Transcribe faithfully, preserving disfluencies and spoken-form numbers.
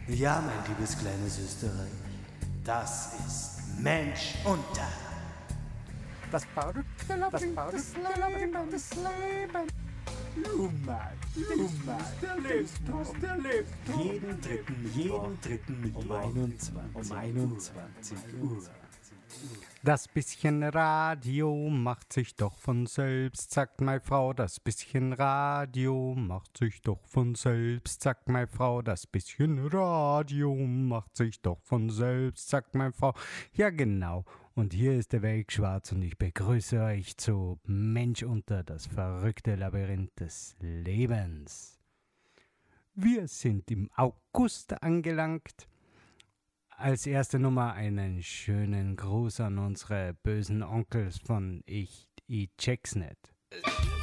Ja, mein liebes kleines Österreich, das ist Mensch unter. Das verrückte Labyrinth des Lebens, des Lebens. Lummer, Lummer, der Lebensdruck, der Lebensdruck. Jeden dritten, jeden dritten Mittwoch um einundzwanzig, um einundzwanzig Uhr. Das bisschen Radio macht sich doch von selbst, sagt meine Frau. Das bisschen Radio macht sich doch von selbst, sagt meine Frau. Das bisschen Radio macht sich doch von selbst, sagt meine Frau. Ja, genau. Und hier ist der Weg schwarz und ich begrüße euch zu Mensch unter, das verrückte Labyrinth des Lebens. Wir sind im August angelangt. Als erste Nummer einen schönen Gruß an unsere bösen Onkels von Ich, ich check's nicht.